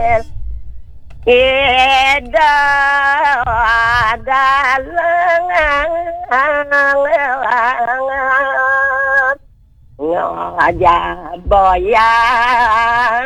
Ida dalang ngaja boyang.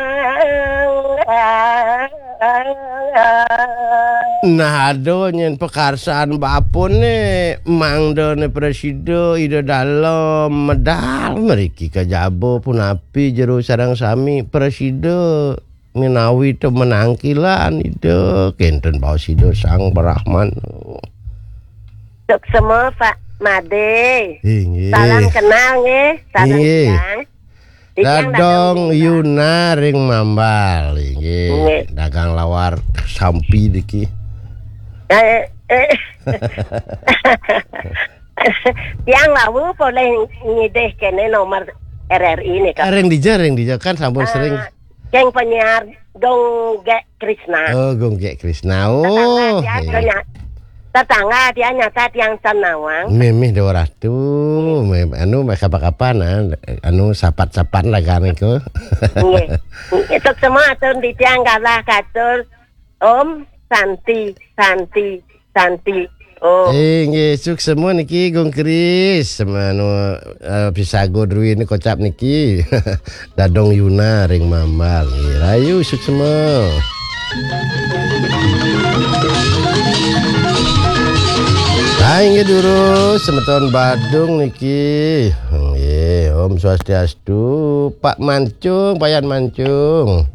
Nah ado nyen pekarsaan bapun ne mangdo ne presiden ida dalam medal meriki kajabo pun api jero sarang sami presiden menawi tu menangkilan ida kenten bausido sang berahman. Tuk semua Pak Made. Inggih. Salam kenal nggih. Salam siang. Dadong Yuna ring mambal inggih. Dagang lawar sampi diki. Yang lalu boleh ngideh kene nomor RRI nih kan. Reng dija kan sampun sering. Yang penyiar Gonggek Krishna. Oh, Gonggek Krishna. Oh. Tetangga dia nyata yang Sanawang. Mimih do ratu. Anu kapan-kapan anu sapat-sapan lah kan iku. Nggih. Itu semua atur di tiang kalah katur Om Santi. Oh. Nggih, suk semua niki Gong Kris. Semanu bisa godruin kocap niki. Dadong Yuna ring mambal. Rayu suk semua. Nggih dulu semeton Badung niki. Nggih, Om Swastiastu, Pak Mancung, Payan Mancung.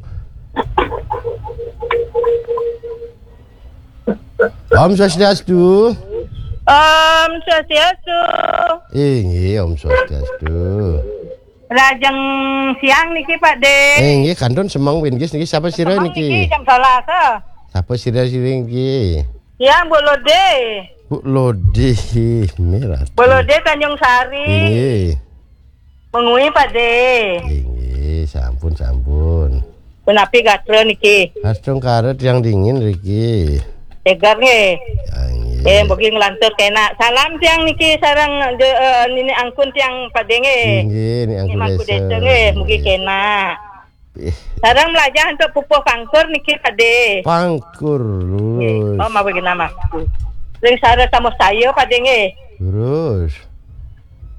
Om Swastiastu. Om Swastiastu. Nggih, Om Swastiastu. Lajeng siang niki Pak De. Nggih, kandun semong wingis niki sapa sira niki? Niki jam 12. Sapa sira niki? Siang Bolode. Bu Lodi merah. Bolode Tanjung Sari. Nggih. Mengui Pak De. Nggih, sampun. Menapi gatre niki. Astung karet yang dingin Riki. Tegar nggih. Ya, Bogi ngelantur kena. Salam tiang niki sarang nini angkun tiang Pak De nggih. Nggih, ni angkun Angkun desa. desa nggih, mugi kena. Sarang belajar untuk pupuh pangkur niki Pak De. Pangkur lurus. Oh, mau begini nama. Ring sarang sama saya Pak De nggih. Lurus.